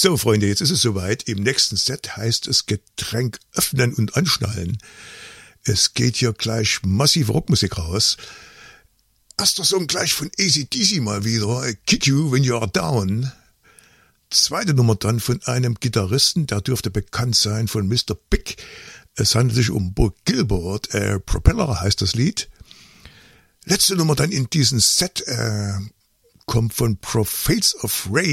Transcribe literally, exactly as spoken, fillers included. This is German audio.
So, Freunde, jetzt ist es soweit. Im nächsten Set heißt es Getränk öffnen und anschnallen. Es geht hier gleich massive Rockmusik raus. Erster Song gleich von A C D C mal wieder. I Kick You When You Are Down. Zweite Nummer dann von einem Gitarristen, der dürfte bekannt sein von Mister Big. Es handelt sich um Bo Gilbert. Äh, Propeller heißt das Lied. Letzte Nummer dann in diesem Set äh, kommt von Prophets of Rage.